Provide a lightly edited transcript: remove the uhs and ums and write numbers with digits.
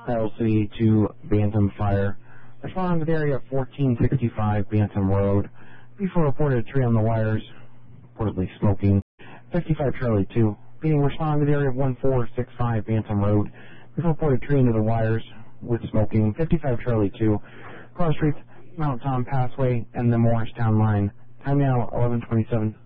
Battle City to Bantam Fire. Respond to the area 1465 Bantam Road. Before reported a tree on the wires, reportedly smoking. 55 Charlie 2. Being respond to the area 1465 Bantam Road. Before reported a tree into the wires with smoking. 55 Charlie 2. Cross Streets, Mount Tom Passway, and the Morristown line. Time now 11:27.